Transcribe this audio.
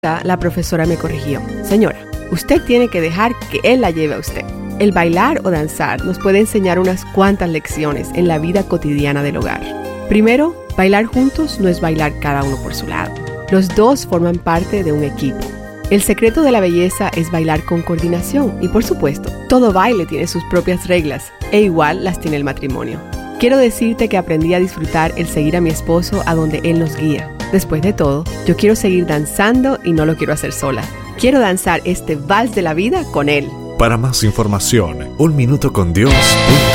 La profesora me corrigió. Señora, usted tiene que dejar que él la lleve a usted. El bailar o danzar nos puede enseñar unas cuantas lecciones en la vida cotidiana del hogar. Primero, bailar juntos no es bailar cada uno por su lado. Los dos forman parte de un equipo. El secreto de la belleza es bailar con coordinación y, por supuesto, todo baile tiene sus propias reglas e igual las tiene el matrimonio. Quiero decirte que aprendí a disfrutar el seguir a mi esposo a donde él nos guía. Después de todo, yo quiero seguir danzando y no lo quiero hacer sola. Quiero danzar este vals de la vida con él. Para más información, unminutocondios.com